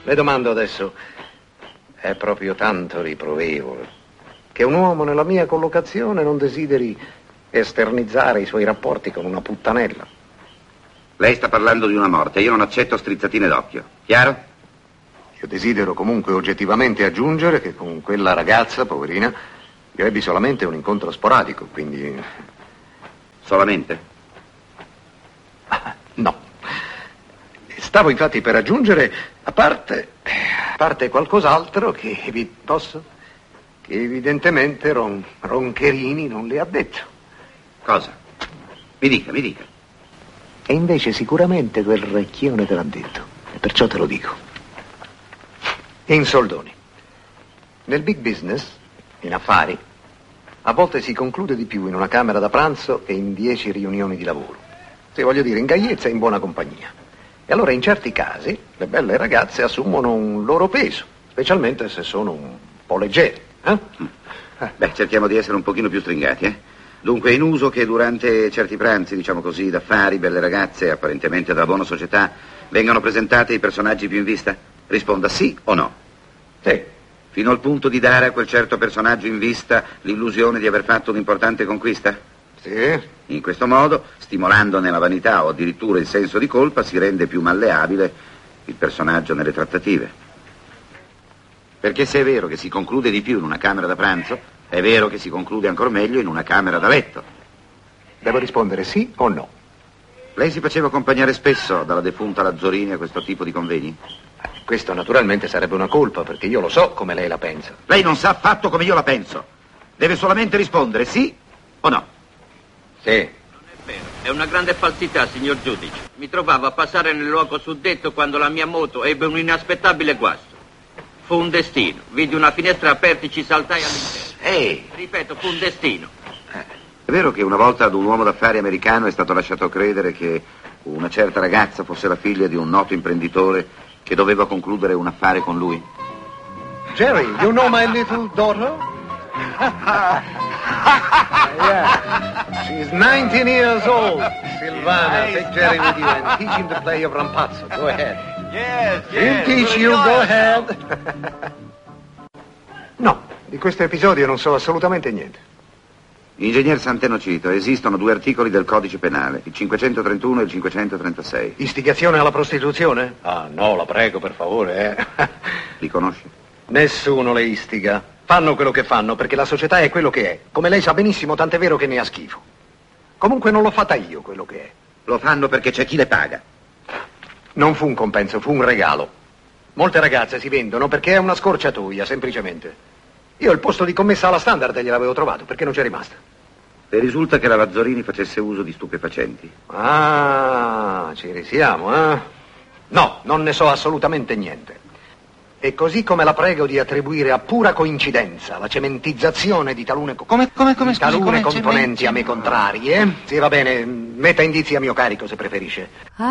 Le domando adesso, è proprio tanto riprovevole che un uomo nella mia collocazione non desideri esternizzare i suoi rapporti con una puttanella? Lei sta parlando di una morte, io non accetto strizzatine d'occhio. Chiaro? Io desidero comunque oggettivamente aggiungere che con quella ragazza, poverina, io ebbi solamente un incontro sporadico, quindi... Solamente? No. Stavo infatti per aggiungere, a parte qualcos'altro che posso? Che evidentemente Roncherini non le ha detto. Cosa? Mi dica. E invece sicuramente quel recchione te l'ha detto, e perciò te lo dico. In soldoni. Nel big business, in affari, a volte si conclude di più in una camera da pranzo che in 10 riunioni di lavoro. Sì, voglio dire, in gaiezza e in buona compagnia. E allora in certi casi le belle ragazze assumono un loro peso, specialmente se sono un po' leggere. Beh, cerchiamo di essere un pochino più stringati, Dunque è in uso che durante certi pranzi, diciamo così, d'affari, belle ragazze, apparentemente della buona società, vengano presentate i personaggi più in vista? Risponda sì o no. Sì. Fino al punto di dare a quel certo personaggio in vista l'illusione di aver fatto un'importante conquista? Sì. In questo modo, stimolandone la vanità o addirittura il senso di colpa, si rende più malleabile il personaggio nelle trattative. Perché se è vero che si conclude di più in una camera da pranzo, è vero che si conclude ancora meglio in una camera da letto. Devo rispondere sì o no? Lei si faceva accompagnare spesso dalla defunta Lazzorini a questo tipo di convegni? Questo naturalmente sarebbe una colpa, perché io lo so come lei la pensa. Lei non sa affatto come io la penso. Deve solamente rispondere sì o no. Sì. Non è vero, è una grande falsità, signor giudice. Mi trovavo a passare nel luogo suddetto quando la mia moto ebbe un inaspettabile guasto. Fu un destino. Vidi una finestra aperta e ci saltai all'interno. Ripeto, fu un destino. È vero che una volta ad un uomo d'affari americano è stato lasciato credere che una certa ragazza fosse la figlia di un noto imprenditore che doveva concludere un affare con lui? Jerry, you know my little daughter? Yeah. She's 19 years old. Silvana, take Jerry with you and teach him to play your Rampazzo. Go ahead. Yes. He'll teach you, go ahead. No, di questo episodio non so assolutamente niente. Ingegner Santenocito, esistono 2 articoli del codice penale, il 531 e il 536. Istigazione alla prostituzione? Ah, no, la prego, per favore, Li conosce? Nessuno le istiga. Fanno quello che fanno perché la società è quello che è. Come lei sa benissimo, tant'è vero che ne ha schifo. Comunque non l'ho fatta io quello che è. Lo fanno perché c'è chi le paga. Non fu un compenso, fu un regalo. Molte ragazze si vendono perché è una scorciatoia, semplicemente. Io il posto di commessa alla Standard gliel'avevo trovato, perché non c'è rimasta. E risulta che la Lazzorini facesse uso di stupefacenti. Ah, ci risiamo, eh? No, non ne so assolutamente niente. E così come la prego di attribuire a pura coincidenza la cementizzazione di talune... talune componenti a me contrarie. Sì, va bene, metta indizi a mio carico se preferisce.